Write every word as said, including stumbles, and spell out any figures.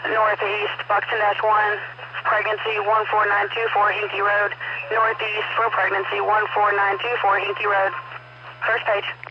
northeast, Buxton dash one, pregnancy one four nine two four, Hinky Road, northeast for pregnancy one four nine two four, Hinky Road. First page.